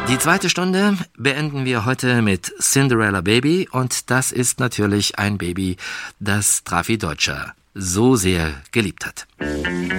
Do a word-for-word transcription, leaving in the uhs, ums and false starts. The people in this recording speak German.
Die zweite Stunde beenden wir heute mit Cinderella Baby und das ist natürlich ein Baby, das Drafi Deutscher so sehr geliebt hat.